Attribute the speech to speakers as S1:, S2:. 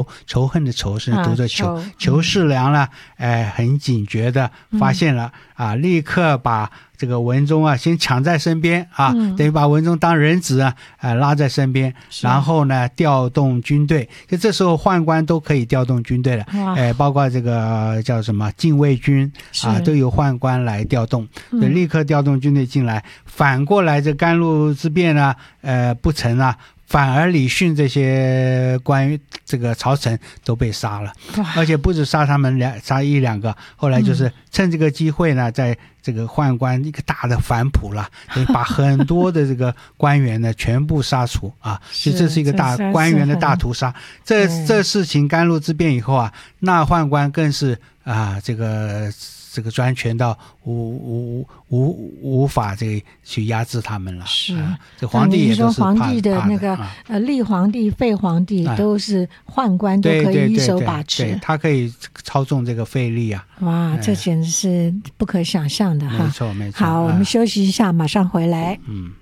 S1: 仇恨的仇是读着囚，
S2: 囚
S1: 世良呢，很警觉的发现了立刻把这个文忠先抢在身边等于把文忠当人质拉在身边，然后呢调动军队，就这时候宦官都可以调动军队了，包括这个叫什么禁卫军都由宦官来调动，就立刻调动军队进来。反过来这甘露之变呢，不成反而李训这些这个朝臣都被杀了，而且不止杀他们杀一两个，后来就是趁这个机会呢，在这个宦官一个大的反扑了，把很多的这个官员呢全部杀除所以这是一个官员的大屠杀。这事情甘露之变以后那宦官更是这个专权到无法去压制他们了。是这皇帝也都是
S2: 皇帝的那个立皇帝废皇帝都是宦官都可以一手把持，
S1: 对，他可以操纵这个废立
S2: 哇，这简直是不可想象的
S1: 没错没错。
S2: 好，我们休息一下，马上回来。